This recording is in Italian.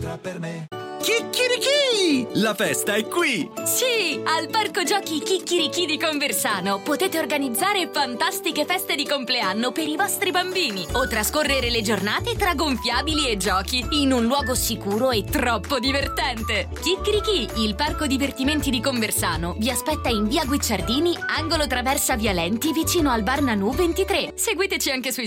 sarà per me. Chicchirichì! La festa è qui! Sì, al Parco Giochi Chicchirichì di Conversano potete organizzare fantastiche feste di compleanno per i vostri bambini o trascorrere le giornate tra gonfiabili e giochi in un luogo sicuro e troppo divertente. Chicchirichì, il parco divertimenti di Conversano, vi aspetta in via Guicciardini, angolo traversa Via Lenti, vicino al bar Nanù 23. Seguiteci anche sui